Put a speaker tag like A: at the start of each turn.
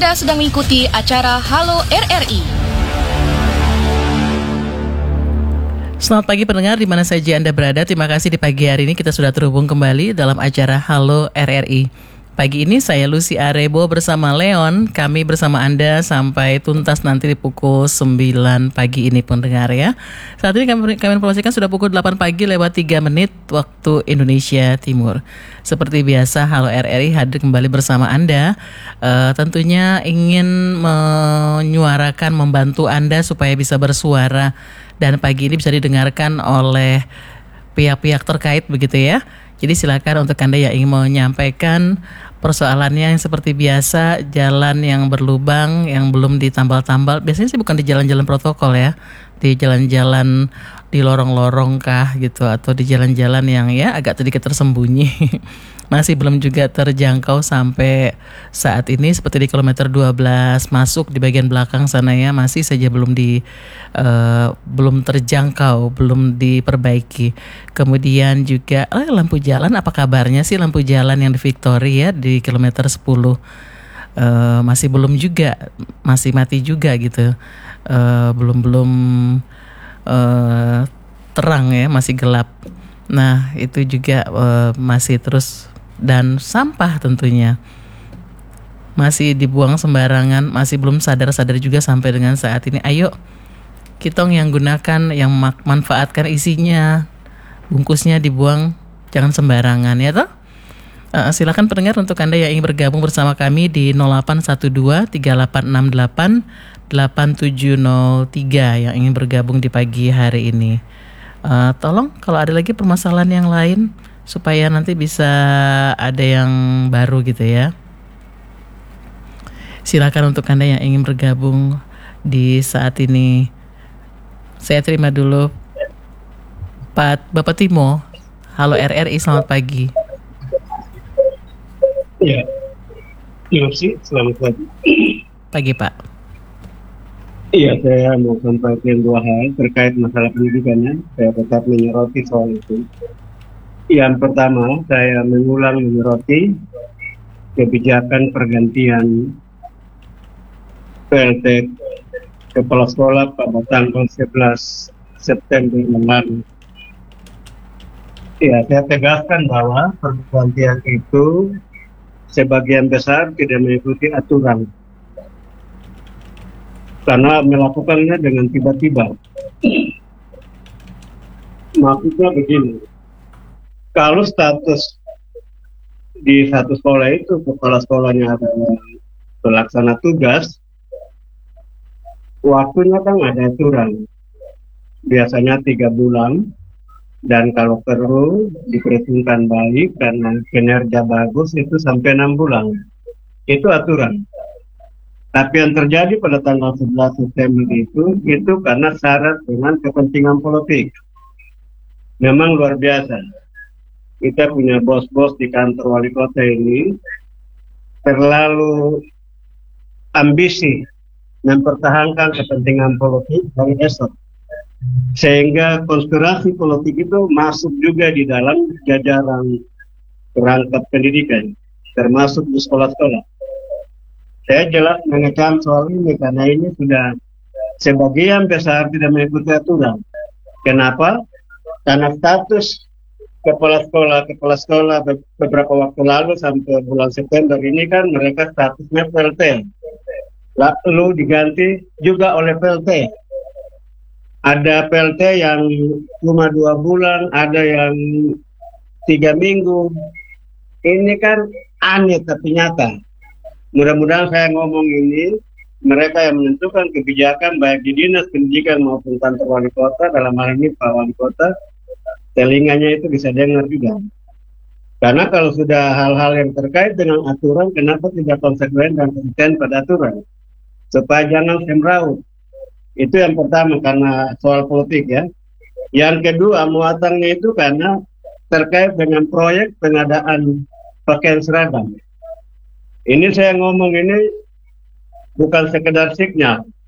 A: Anda sedang mengikuti acara Halo RRI.
B: Selamat pagi pendengar di mana saja Anda berada. Terima kasih di pagi hari ini kita sudah terhubung kembali dalam acara Halo RRI. Pagi ini saya Lucy Arebo bersama Leon. Kami bersama Anda sampai tuntas nanti di pukul 9 pagi ini pendengar ya. Saat ini kami informasikan sudah pukul 8 pagi lewat 3 menit waktu Indonesia Timur. Seperti biasa Halo RRI hadir kembali bersama Anda. Tentunya ingin menyuarakan, membantu Anda supaya bisa bersuara. Dan pagi ini bisa didengarkan oleh pihak-pihak terkait begitu ya. Jadi silakan untuk Anda yang ingin menyampaikan persoalannya yang seperti biasa, jalan yang berlubang, yang belum ditambal-tambal. Biasanya sih bukan di jalan-jalan protokol ya, di jalan-jalan di lorong-lorong kah gitu, atau di jalan-jalan yang ya agak sedikit tersembunyi. Masih belum juga terjangkau sampai saat ini, seperti di kilometer 12 masuk di bagian belakang sana ya, masih saja belum terjangkau, belum diperbaiki. Kemudian juga lampu jalan, apa kabarnya sih lampu jalan yang di Victoria di kilometer 10? Masih belum juga, masih mati juga gitu. Belum terang ya, masih gelap. Nah itu juga masih terus. Dan sampah tentunya masih dibuang sembarangan, masih belum sadar-sadar juga sampai dengan saat ini. Ayo kita yang gunakan, yang manfaatkan isinya, bungkusnya dibuang, jangan sembarangan ya toh. Silakan pendengar untuk Anda yang ingin bergabung bersama kami di 0812 3868 8703 yang ingin bergabung di pagi hari ini. Tolong kalau ada lagi permasalahan yang lain supaya nanti bisa ada yang baru gitu ya. Silakan untuk Anda yang ingin bergabung di saat ini. Saya terima dulu Bapak Timo. Halo RRI, selamat pagi.
C: Ya, terima kasih. Selamat pagi.
B: Pagi Pak.
C: Iya, saya mau sampaikan dua hal terkait masalah pendidikannya. Saya tetap menyoroti soal itu. Yang pertama, saya mengulang menyoroti kebijakan pergantian PLT Kepala Sekolah pada tanggal 11 September yang lalu. Ya, saya tegaskan bahwa pergantian itu sebagian besar tidak mengikuti aturan. Karena melakukannya dengan tiba-tiba. Maksudnya begini, kalau status di satu sekolah itu kepala sekolahnya adalah pelaksana tugas, waktunya kan ada aturan. Biasanya 3 bulan, dan kalau perlu diperhitungkan baik karena kinerja bagus itu sampai 6 bulan. Itu aturan. Tapi yang terjadi pada tanggal 11 September itu karena syarat dengan kepentingan politik. Memang luar biasa. Kita punya bos-bos di kantor wali kota ini terlalu ambisi mempertahankan kepentingan politik dari esok. Sehingga konspirasi politik itu masuk juga di dalam jajaran perangkat pendidikan, termasuk di sekolah-sekolah. Saya jelas mengecam soal ini karena ini sudah sebagian besar tidak mengikuti aturan. Kenapa? Karena status kepala sekolah beberapa waktu lalu sampai bulan September ini kan mereka statusnya PLT. Lalu diganti juga oleh PLT. Ada PLT yang cuma 2 bulan, ada yang 3 minggu. Ini kan aneh tapi nyata. Mudah-mudahan saya ngomong ini, mereka yang menentukan kebijakan baik di dinas pendidikan maupun kantor wali kota, dalam hal ini Pak Wali Kota, telinganya itu bisa dengar juga. Karena kalau sudah hal-hal yang terkait dengan aturan, kenapa tidak konsekuen dan konsisten pada aturan? Supaya jangan semrawut. Itu yang pertama karena soal politik ya. Yang kedua muatannya itu karena terkait dengan proyek pengadaan pakaian seragam. Ini saya ngomong ini bukan sekedar signal,